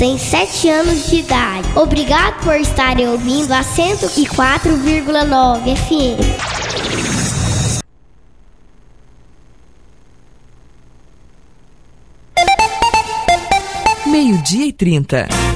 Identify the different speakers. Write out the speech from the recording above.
Speaker 1: tem 7 anos de idade. Obrigado por estarem ouvindo a 104,9 FM.
Speaker 2: Meio-dia e 30.